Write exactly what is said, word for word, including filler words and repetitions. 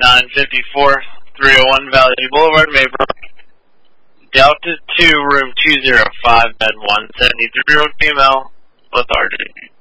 nine fifty-four, three oh one Valley Boulevard, Maybrook. Delta two, room two oh five, bed one seventy-three, female, lethargic.